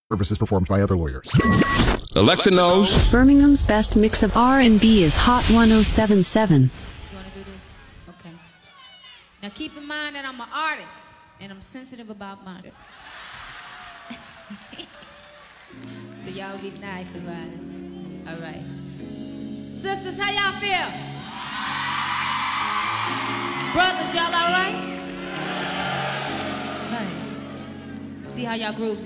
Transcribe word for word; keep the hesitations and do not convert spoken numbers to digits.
Services performed by other lawyers. Alexa knows. Birmingham's best mix of R and B is Hot one oh seven point seven. You want to do this? Okay. Now keep in mind that I'm an artist, and I'm sensitive about murder. So y'all be nice about it. All right. Sisters, how y'all feel? Brothers, y'all all right? All right. See how y'all groove